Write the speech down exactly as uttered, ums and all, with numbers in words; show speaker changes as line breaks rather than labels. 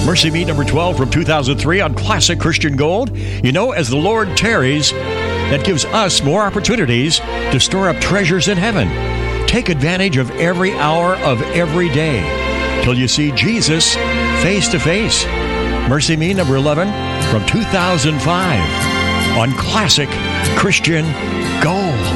Mercy Me number twelve from two thousand three on Classic Christian Gold. You know, as the Lord tarries, that gives us more opportunities to store up treasures in heaven. Take advantage of every hour of every day till you see Jesus face to face. Mercy Me number eleven from two thousand five on Classic Christian Gold.